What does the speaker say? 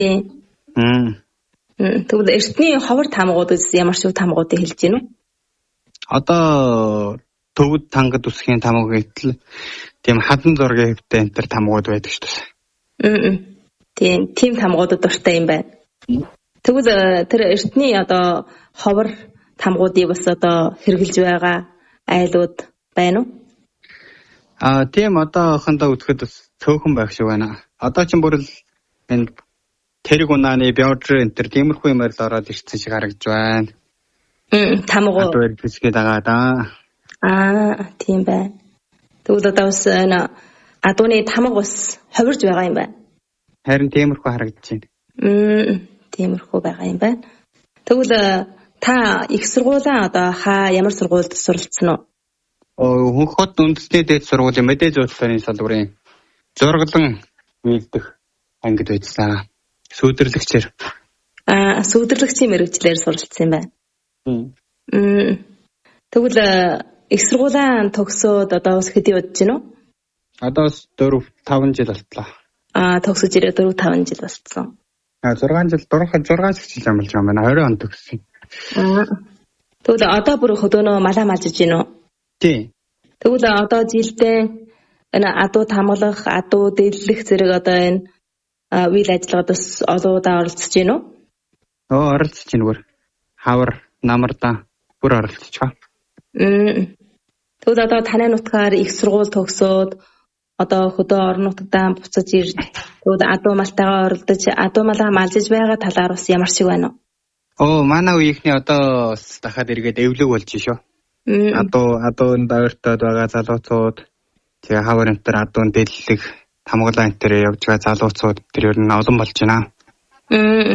Тэгвэл эртний ховор тамгууд ямар шиг тамгуудыг хэлж гинэ үү? Одоо төвд тангад үсгийн тамга гэтэл тийм хадан зургийн хэвтэй энэ төр тамгууд байдаг шүү дээ. Тийм тамгуудад дуртай юм байна. Тэгвэл тэр эртний одоо ховор тамгуудыг бас одоо хэрэгжилж байгаа айлууд байна уу? Тийм одоохондоо үтгэхэд бас цөөхөн байх шиг байна. Одоо ч бүр л энэ тэрэг унааны бёрдэр энэ төр тиймэрхүү юмар л ороод ирсэн шиг харагдж байна. Тамгуу. Одоо хэрэгжгээд байгаа да. Тийм байна. Тэгвэл одоо бас энэ адууны тамга бас ховирж байгаа юм байна. Харин тиймэрхүү харагдаж байна. Тиймэрхүү байгаа юм байна. Тэгвэл та их сургуулаа одоо ямар сургуульд суралцсан уу? Хөнхөд үндэсний дээд сургуулийн мэдээж урлагийн салбарын зураглан үйлдэх ангид байжсан. Сүйдэрлэгчээр. Сүйдэрлэгчийн мэргэжлэр суралцсан юм байна. Тэгвэл их сургуулаа төгсөөд одоо бас хэдий удаж байна уу? Одоо 4-5 жил болтлоо. Төгсөж ирээ 4-5 жил болцсон. 6 жил амлж байгаа юм байна. 20 он төгссөн. Тэгвэл одоо бүр хөдөөнөө малаа малжиж гин үү? Тийм. Тэгвэл одоо жилдээ энэ адуу тамгалах, адуу дэллэх зэрэг одоо энэ үйл ажиллагаанд бас олоодаа оролцож гин үү? Оролцож гин бүр. Хавар, намарда бүр оролцож байгаа. Тэгвэл одоо танай нутгаар их сургууль төгсөөд одоо хөдөө орон нутгадаа буцаж ирж тэгвэл адуу малтайгаа оролдож адуу малаа малжиж байгаа талаар бас ямар шиг байна уу? Манай үеийнхний одоо дахиад эргээд эвлэг болж шүү. Адуунд ойртоод байгаа залуучууд тэгээ хавар энэ төр адуун дэллэх тамгалаа энэ төр явж байгаа залуучууд тэр ер нь олон болж байна.